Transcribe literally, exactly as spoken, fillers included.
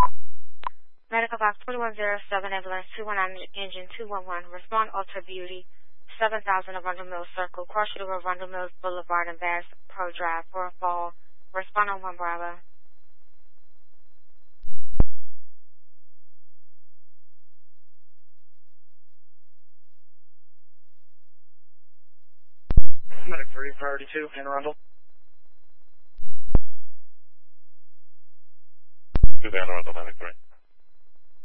Medical Box twenty-one oh seven, Ambulance two one nine, Engine two one one. Respond Ultra Beauty, seven thousand Arundel Mills Circle, Cross Shore Arundel Mills Boulevard and Bass Pro Drive for a fall. Respond on one Bravo. Medic three, Priority two, in Arundel. two, Van Arundel, Medic three.